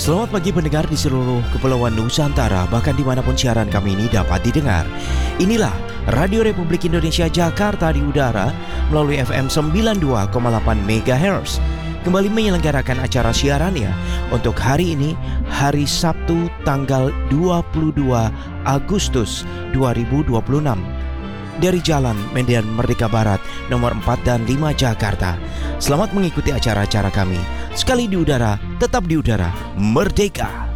Selamat pagi pendengar di seluruh kepulauan Nusantara, bahkan dimanapun siaran kami ini dapat didengar. Inilah Radio Republik Indonesia Jakarta di udara melalui FM 92,8 MHz. Kembali menyelenggarakan acara siarannya untuk hari ini, hari Sabtu tanggal 22 Agustus 2026. Dari Jalan Medan Merdeka Barat nomor 4 dan 5 Jakarta. Selamat mengikuti acara-acara kami. Sekali di udara, tetap di udara. Merdeka!